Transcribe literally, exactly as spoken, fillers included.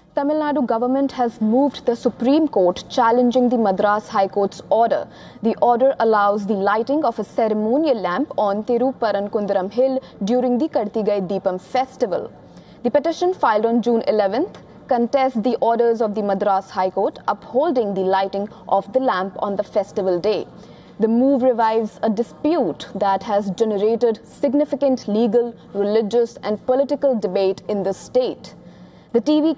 Tamil Nadu government has moved the Supreme Court challenging the Madras High Court's order. The order allows the lighting of a ceremonial lamp on Thiruparankundaram Hill during the Kartigai Deepam festival. The petition filed on June eleventh contests the orders of the Madras High Court upholding the lighting of the lamp on the festival day. The move revives a dispute that has generated significant legal, religious and political debate in the state. The T V